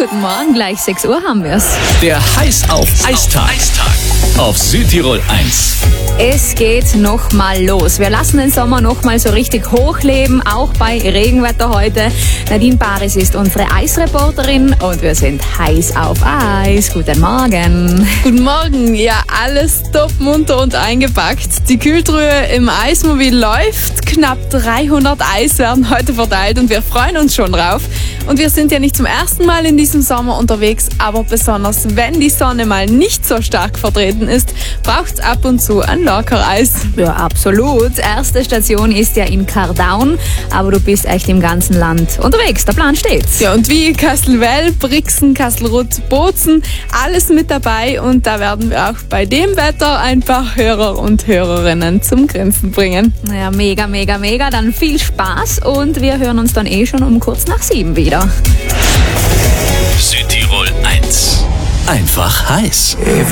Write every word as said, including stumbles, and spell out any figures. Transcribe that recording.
Guten Morgen, gleich sechs Uhr haben wir's. Der Heiß auf Eistag. Auf Südtirol eins. Es geht nochmal los. Wir lassen den Sommer nochmal so richtig hochleben, auch bei Regenwetter heute. Nadine Paris ist unsere Eisreporterin und wir sind heiß auf Eis. Guten Morgen. Guten Morgen. Ja, alles top munter und eingepackt. Die Kühltruhe im Eismobil läuft. Knapp dreihundert Eis werden heute verteilt und wir freuen uns schon drauf. Und wir sind ja nicht zum ersten Mal in diesem Sommer unterwegs, aber besonders wenn die Sonne mal nicht so stark vertreten ist, braucht's ab und zu ein Lockereis. Ja, absolut. Erste Station ist ja in Cardown, aber du bist echt im ganzen Land unterwegs. Der Plan steht. Ja, und wie Kastelwell, Brixen, Kastelruth, Bozen, alles mit dabei. Und da werden wir auch bei dem Wetter ein paar Hörer und Hörerinnen zum Grinsen bringen. Ja, mega, mega, mega. Dann viel Spaß und wir hören uns dann eh schon um kurz nach sieben wieder. Südtirol eins. Einfach heiß.